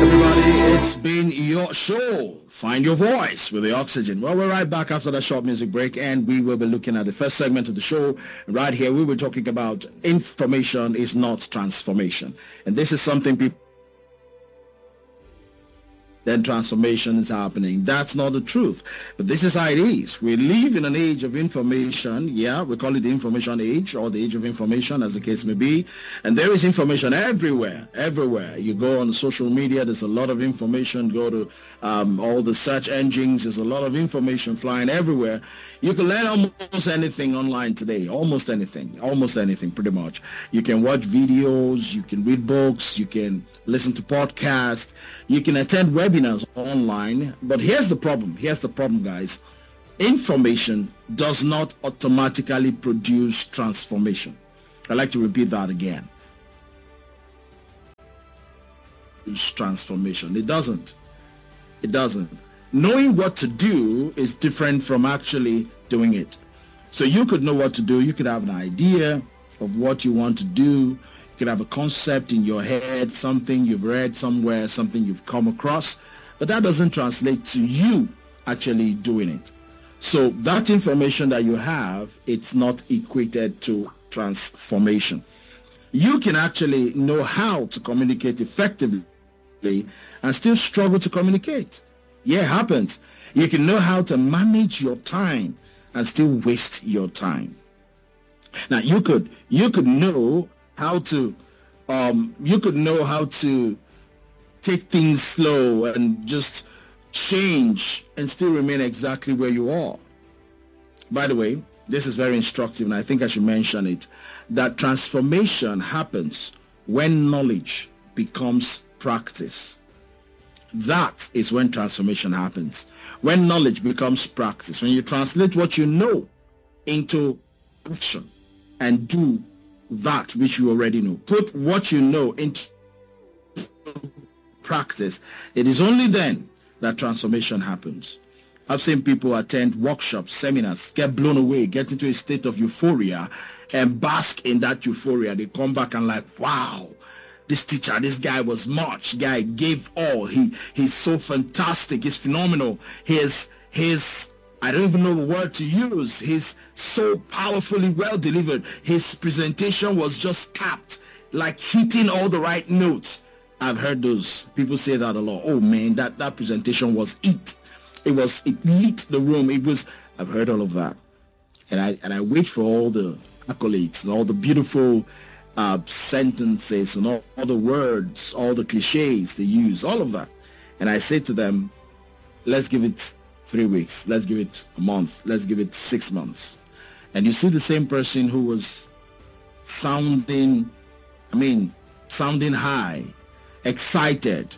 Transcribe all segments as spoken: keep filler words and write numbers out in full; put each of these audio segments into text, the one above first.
everybody. It's been your show, Find Your Voice with the Oxygen. Well, we're right back after that short music break, and we will be looking at the first segment of the show. Right here, we were talking about information is not transformation. And this is something people then transformation is happening. That's not the truth. But this is how it is. We live in an age of information. Yeah, we call it the information age or the age of information, as the case may be. And there is information everywhere, everywhere. You go on social media, there's a lot of information. Go to um, all the search engines, there's a lot of information flying everywhere. You can learn almost anything online today, almost anything, almost anything pretty much. You can watch videos, you can read books, you can listen to podcasts, you can attend webinars online. But here's the problem, here's the problem, guys. Information does not automatically produce transformation. I'd like to repeat that again. It's transformation. It doesn't. It doesn't. Knowing what to do is different from actually doing it. So you could know what to do. You could have an idea of what you want to do. You could have a concept in your head, something you've read somewhere, something you've come across, but that doesn't translate to you actually doing it. So that information that you have, it's not equated to transformation. You can actually know how to communicate effectively and still struggle to communicate. Yeah, it happens. You can know how to manage your time and still waste your time. Now you could you could know how to um you could know how to take things slow and just change and still remain exactly where you are. By the way, this is very instructive, and I think I should mention it, that transformation happens when knowledge becomes practice. That is when transformation happens. When knowledge becomes practice, when you translate what you know into action and do that which you already know. Put what you know into practice. It is only then that transformation happens. I've seen people attend workshops, seminars, get blown away, get into a state of euphoria and bask in that euphoria. They come back and like, wow, this teacher, this guy was much. Guy gave all. He he's so fantastic. He's phenomenal. His his I don't even know the word to use. He's so powerfully well delivered. His presentation was just capped, like hitting all the right notes. I've heard those people say that a lot. Oh man, that that presentation was it. It was it lit the room. It was. I've heard all of that, and I and I wait for all the accolades and all the beautiful Uh, sentences and all, all the words, all the cliches they use, all of that. And I say to them, let's give it three weeks, let's give it a month, let's give it six months. And you see the same person who was sounding, I mean, sounding high, excited,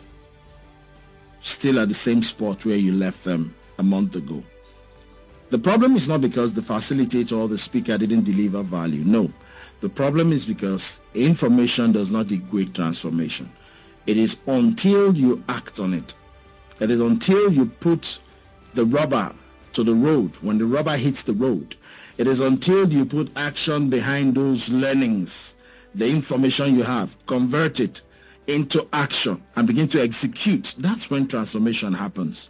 still at the same spot where you left them a month ago. The problem is not because the facilitator or the speaker didn't deliver value. No. The problem is because information does not equate transformation. It is until you act on it. It is until you put the rubber to the road, when the rubber hits the road. It is until you put action behind those learnings, the information you have, convert it into action and begin to execute. That's when transformation happens.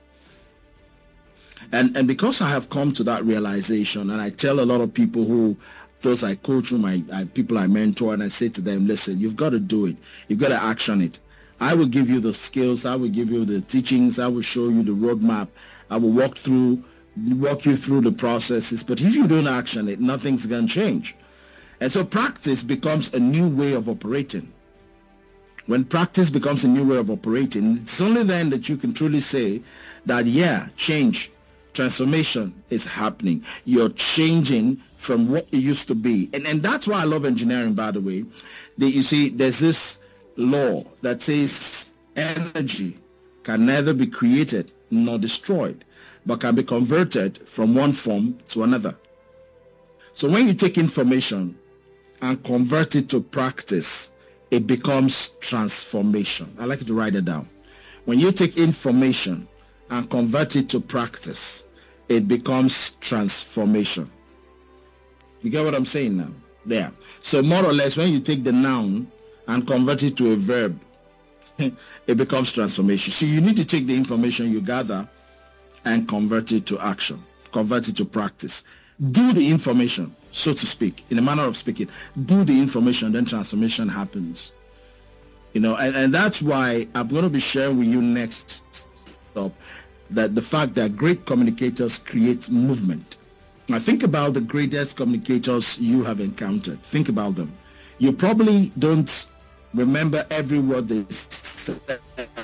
And, and because I have come to that realization, and I tell a lot of people who those I coach, whom I, I people I mentor, and I say to them, listen, you've got to do it. You've got to action it. I will give you the skills. I will give you the teachings. I will show you the roadmap. I will walk through, walk you through the processes. But if you don't action it, nothing's going to change. And so practice becomes a new way of operating. When practice becomes a new way of operating, it's only then that you can truly say that, yeah, change, transformation is happening. You're changing from what it used to be. And, and that's why I love engineering, by the way. That you see, there's this law that says energy can neither be created nor destroyed, but can be converted from one form to another. So when you take information and convert it to practice, it becomes transformation. I like you to write it down. When you take information and convert it to practice, it becomes transformation. You get what I'm saying now? There. So more or less, when you take the noun and convert it to a verb, it becomes transformation. So you need to take the information you gather and convert it to action, convert it to practice. Do the information, so to speak, in a manner of speaking. Do the information, then transformation happens. You know, and, and that's why I'm going to be sharing with you next up that the fact that great communicators create movement. Now think about the greatest communicators you have encountered. Think about them. You probably don't remember every word they said,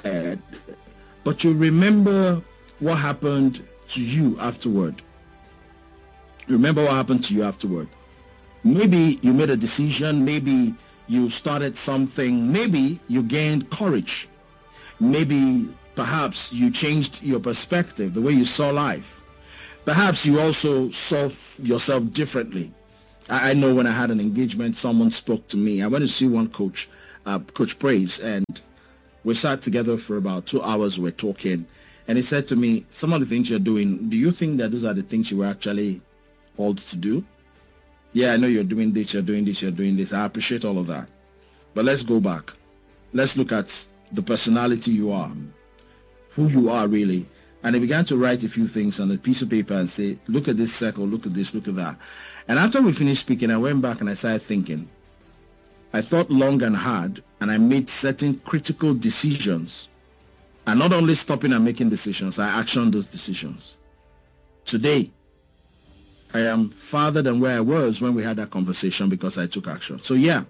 but you remember what happened to you afterward. Remember what happened to you afterward. Maybe you made a decision. Maybe you started something. Maybe you gained courage. Maybe perhaps you changed your perspective, the way you saw life. Perhaps you also saw yourself differently. I, I know when I had an engagement, someone spoke to me. I went to see one coach, uh, Coach Praise, and we sat together for about two hours. We were talking, and he said to me, some of the things you're doing, do you think that those are the things you were actually called to do? Yeah, I know you're doing this, you're doing this, you're doing this. I appreciate all of that. But let's go back. Let's look at the personality you are, who you are really. And I began to write a few things on a piece of paper and say, look at this circle, look at this, look at that. And after we finished speaking, I went back and I started thinking. I thought long and hard, and I made certain critical decisions. And not only stopping and making decisions, I actioned those decisions. Today, I am farther than where I was when we had that conversation because I took action. So yeah,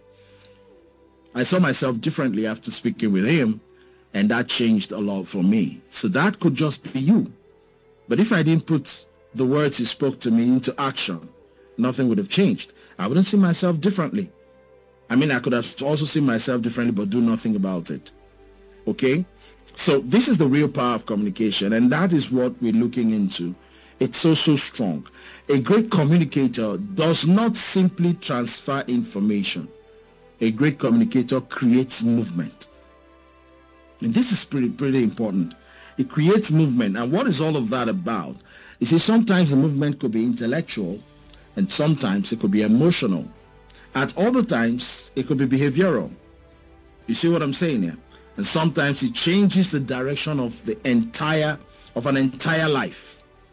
I saw myself differently after speaking with him, and that changed a lot for me. So that could just be you. But if I didn't put the words he spoke to me into action, nothing would have changed. I wouldn't see myself differently. I mean, I could have also seen myself differently, but do nothing about it. Okay? So this is the real power of communication, and that is what we're looking into. It's so, so strong. A great communicator does not simply transfer information. A great communicator creates movement. And this is pretty, pretty important. It creates movement. And what is all of that about? You see, sometimes the movement could be intellectual, and sometimes it could be emotional. At other times, it could be behavioral. You see what I'm saying here? And sometimes it changes the direction of the entire, of an entire life.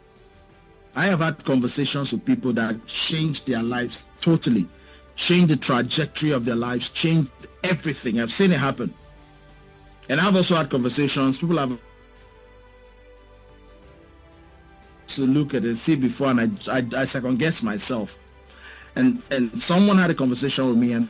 I have had conversations with people that changed their lives totally, changed the trajectory of their lives, changed everything. I've seen it happen. And I've also had conversations, people have to look at it, see before, and I, I, I second guess myself. And, and someone had a conversation with me, and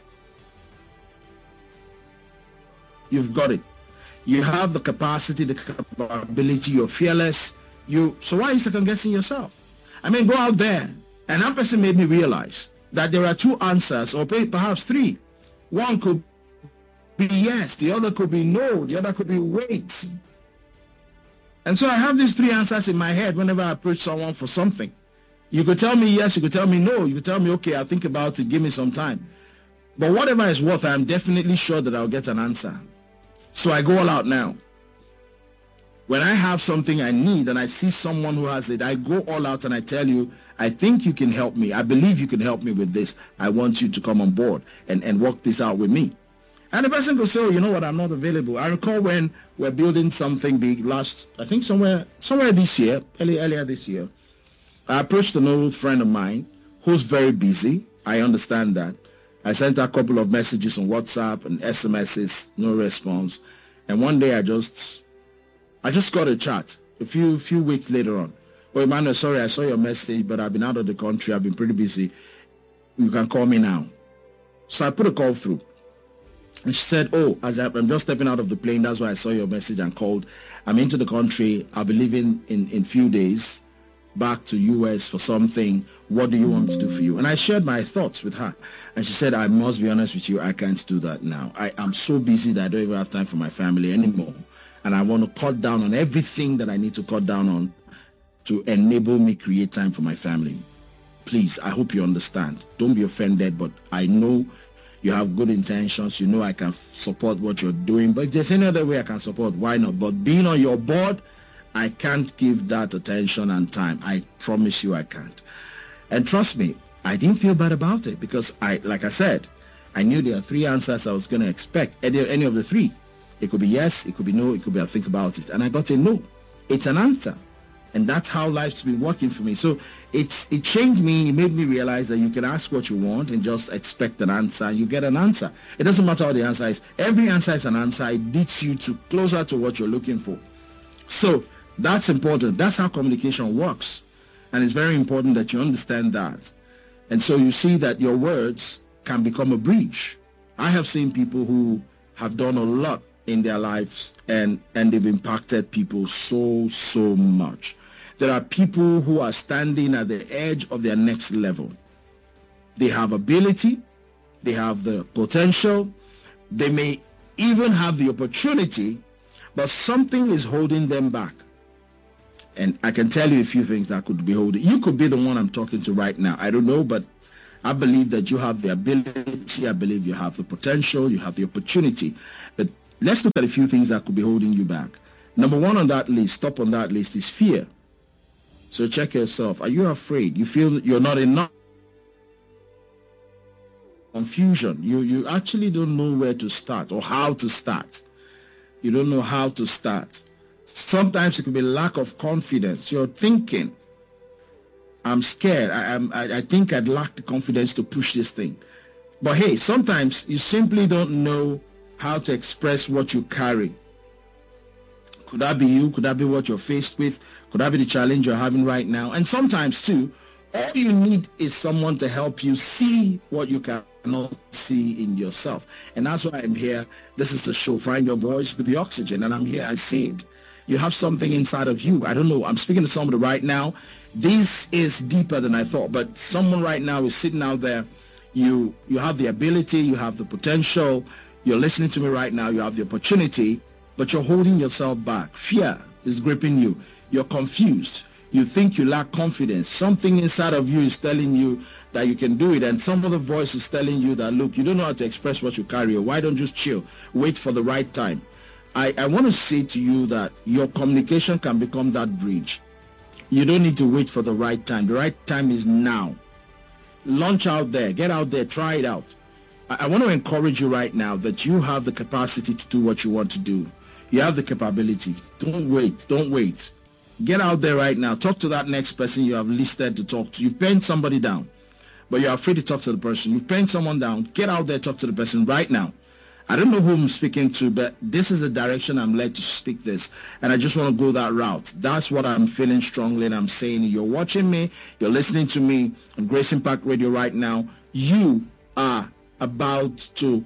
you've got it. You have the capacity, the capability, you're fearless. You, so why are you second guessing yourself? I mean, go out there. And that person made me realize that there are two answers, or perhaps three. One could be yes, the other could be no, the other could be wait. And so I have these three answers in my head whenever I approach someone for something. You could tell me yes, you could tell me no, you could tell me, okay, I'll think about it, give me some time. But whatever is worth, I'm definitely sure that I'll get an answer. So I go all out now. When I have something I need and I see someone who has it, I go all out and I tell you, I think you can help me. I believe you can help me with this. I want you to come on board and, and work this out with me. And the person could say, oh, you know what, I'm not available. I recall when we're building something big last, I think somewhere somewhere this year, early, earlier this year, I approached an old friend of mine who's very busy. I understand that. I sent her a couple of messages on WhatsApp and S M Ses, no response. And one day I just, I just got a chat a few few weeks later on. Oh, Emmanuel, sorry, I saw your message, but I've been out of the country. I've been pretty busy. You can call me now. So I put a call through. And she said, oh, as I, I'm just stepping out of the plane. That's why I saw your message and called. I'm into the country. I'll be leaving in in few days back to U S for something. What do you want me to do for you? And I shared my thoughts with her. And she said, I must be honest with you. I can't do that now. I am so busy that I don't even have time for my family anymore. And I want to cut down on everything that I need to cut down on to enable me create time for my family. Please, I hope you understand. Don't be offended, but I know you have good intentions. You know I can support what you're doing. But if there's any other way I can support, why not? But being on your board, I can't give that attention and time. I promise you I can't. And trust me, I didn't feel bad about it because I, like I said, I knew there are three answers I was going to expect, any, any of the three. It could be yes, it could be no, it could be I'll think about it. And I got a no. It's an answer. And that's how life's been working for me. So it's it changed me. It made me realize that you can ask what you want and just expect an answer, and you get an answer. It doesn't matter what the answer is. Every answer is an answer. It leads you to closer to what you're looking for. So that's important. That's how communication works. And it's very important that you understand that. And so you see that your words can become a bridge. I have seen people who have done a lot in their lives, and, and they've impacted people so, so much. There are people who are standing at the edge of their next level. They have ability, they have the potential, they may even have the opportunity, but something is holding them back. And I can tell you a few things that could be holding. You could be the one I'm talking to right now. I don't know, but I believe that you have the ability, I believe you have the potential, you have the opportunity. But let's look at a few things that could be holding you back. Number one on that list, top on that list, is fear. So check yourself. Are you afraid? You feel that you're not enough? Confusion. You, you actually don't know where to start or how to start. You don't know how to start. Sometimes it could be lack of confidence. You're thinking, I'm scared. I, I'm, I, I think I'd lack the confidence to push this thing. But hey, sometimes you simply don't know how to express what you carry. Could that be you? Could that be what you're faced with? Could that be the challenge you're having right now? And sometimes too, all you need is someone to help you see what you cannot see in yourself. And that's why I'm here. This is the show, Find Your Voice with the Oxygen. And I'm here. I see it. You have something inside of you. I don't know. I'm speaking to somebody right now. This is deeper than I thought. But someone right now is sitting out there. You, you have the ability. You have the potential. You're listening to me right now. You have the opportunity. But you're holding yourself back. Fear is gripping you. You're confused. You think you lack confidence. Something inside of you is telling you that you can do it. And some other voice is telling you that, look, you don't know how to express what you carry. Why don't you just chill? Wait for the right time. I, I want to say to you that your communication can become that bridge. You don't need to wait for the right time. The right time is now. Launch out there. Get out there. Try it out. I, I want to encourage you right now that you have the capacity to do what you want to do. You have the capability. Don't wait. Don't wait. Get out there right now. Talk to that next person you have listed to talk to. You've pinned somebody down, but you're afraid to talk to the person. You've pinned someone down. Get out there. Talk to the person right now. I don't know who I'm speaking to, but this is the direction I'm led to speak this. And I just want to go that route. That's what I'm feeling strongly. And I'm saying, you're watching me. You're listening to me on Grace Impact Radio right now. You are about to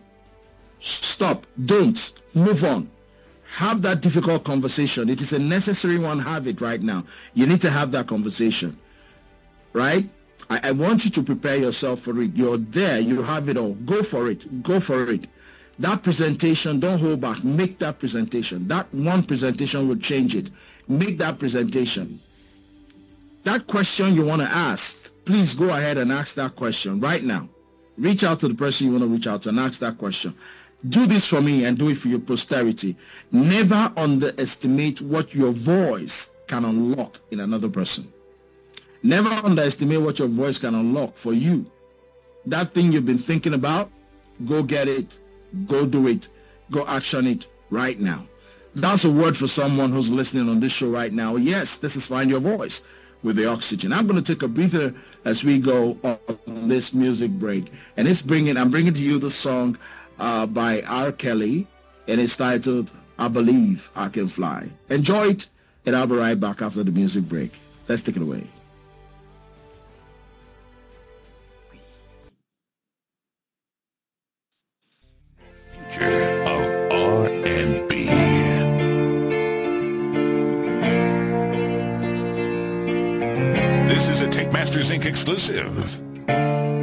stop. Don't move on. Have that difficult conversation. It is a necessary one. Have it right now. You need to have that conversation, right? I, I want you to prepare yourself for it. You're there. You have it all. Go for it. Go for it. That presentation, don't hold back. Make that presentation. That one presentation will change it. Make that presentation. That question you want to ask, please go ahead and ask that question right now. Reach out to the person you want to reach out to and ask that question. Do this for me and do it for your posterity. Never underestimate what your voice can unlock in another person. Never underestimate what your voice can unlock for you. That thing you've been thinking about, go get it. Go do it. Go action it right now. That's a word for someone who's listening on this show right now. Yes, this is Find Your Voice with the Oxygen. I'm going to take a breather as we go on this music break. And it's bringing, I'm bringing to you the song Uh, by R. Kelly, and it's titled I Believe I Can Fly. Enjoy it, and I'll be right back after the music break. Let's take it away. Future of R and B. This is a Take Masters Incorporated exclusive.